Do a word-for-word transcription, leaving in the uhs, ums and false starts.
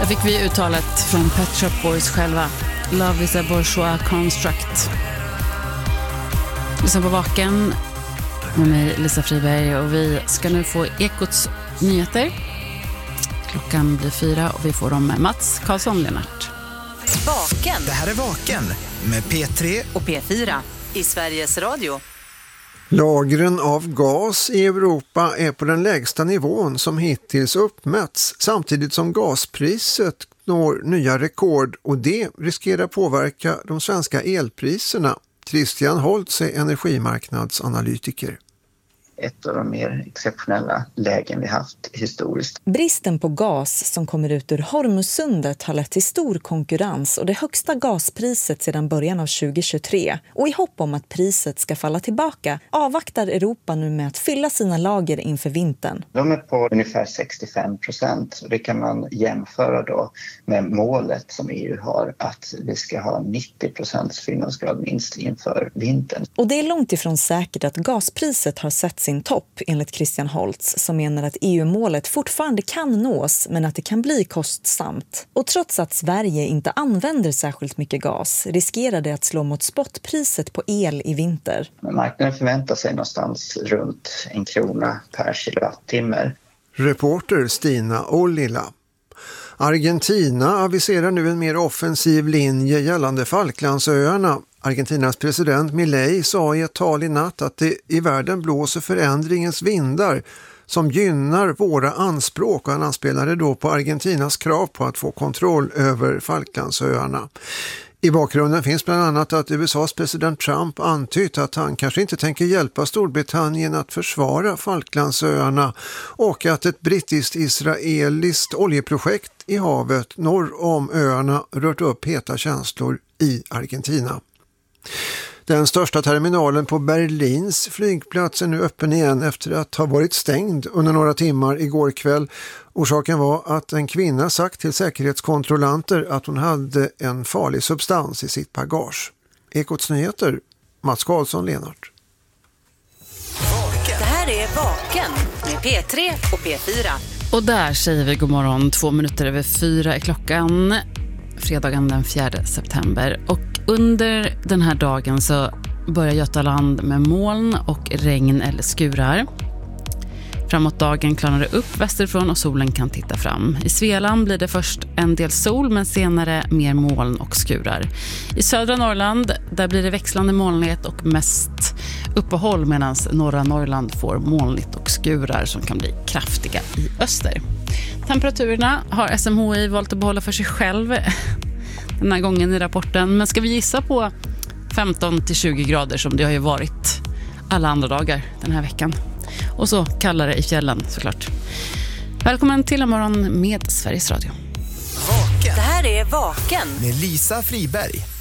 Där fick vi uttalet från Pet Shop Boys själva. Love is a bourgeois construct. Lyssna på Vaken med mig, Lisa Friberg, och vi ska nu få Ekots nyheter. Klockan blir fyra och vi får dem med Mats Karlsson Lennart. Vaken. Det här är Vaken med P tre och P fyra i Sveriges Radio. Lagren av gas i Europa är på den lägsta nivån som hittills uppmätts, samtidigt som gaspriset når nya rekord, och det riskerar påverka de svenska elpriserna. Christian Holtz är energimarknadsanalytiker. Ett av de mer exceptionella lägen vi haft historiskt. Bristen på gas som kommer ut ur Hormuzsundet har lett till stor konkurrens och det högsta gaspriset sedan början av tjugohundratjugotre. Och i hopp om att priset ska falla tillbaka avvaktar Europa nu med att fylla sina lager inför vintern. De är på ungefär sextiofem procent. Det kan man jämföra då med målet som E U har, att vi ska ha nittio procent fyllnadsgrad minst inför vintern. Och det är långt ifrån säkert att gaspriset har sett sin topp, enligt Christian Holtz, som menar att E U-målet fortfarande kan nås men att det kan bli kostsamt. Och trots att Sverige inte använder särskilt mycket gas riskerar det att slå mot spotpriset på el i vinter. Men marknaden förväntar sig någonstans runt en krona per kilowattimme. Reporter Stina Ollila. Argentina aviserar nu en mer offensiv linje gällande Falklandsöarna. Argentinas president Milei sa i ett tal i natt att det i världen blåser förändringens vindar som gynnar våra anspråk, och han anspelade då på Argentinas krav på att få kontroll över Falklandsöarna. I bakgrunden finns bland annat att U S A:s president Trump antytt att han kanske inte tänker hjälpa Storbritannien att försvara Falklandsöarna, och att ett brittiskt-israeliskt oljeprojekt i havet norr om öarna rört upp heta känslor i Argentina. Den största terminalen på Berlins flygplats är nu öppen igen efter att ha varit stängd under några timmar igår kväll. Orsaken var att en kvinna sagt till säkerhetskontrollanter att hon hade en farlig substans i sitt bagage. Ekots nyheter, Mats Karlsson Lennart. Det här är Vaken med P tre och P fyra. Och där säger vi god morgon, två minuter över fyra är klockan, fredagen den fjärde september. Och under den här dagen så börjar Götaland med moln och regn eller skurar. Framåt dagen klarnar det upp västerifrån och solen kan titta fram. I Svealand blir det först en del sol men senare mer moln och skurar. I södra Norrland där blir det växlande molnighet och mest uppehåll, medan norra Norrland får molnigt och skurar som kan bli kraftiga i öster. Temperaturerna har S M H I valt att behålla för sig själv den här gången i rapporten. Men ska vi gissa på femton till tjugo grader som det har ju varit alla andra dagar den här veckan. Och så kallare i fjällen såklart. Välkommen till en morgon med Sveriges Radio. Vaken. Det här är Vaken med Lisa Friberg.